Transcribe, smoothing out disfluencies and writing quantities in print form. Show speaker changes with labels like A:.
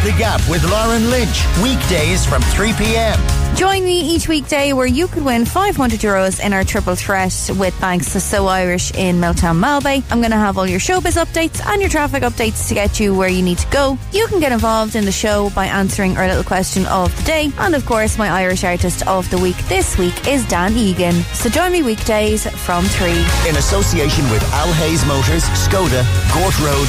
A: The Gap with Lauren Lynch. Weekdays from 3 p.m.
B: Join me each weekday where you could win €500 in our triple threat with thanks to So Irish in Milltown Malbay. I'm going to have all your showbiz updates and your traffic updates to get you where you need to go. You can get involved in the show by answering our little question of the day. And of course, my Irish artist of the week this week is Dan Egan. So join me weekdays from 3.
A: In association with Al Hayes Motors, Skoda, Gort Road,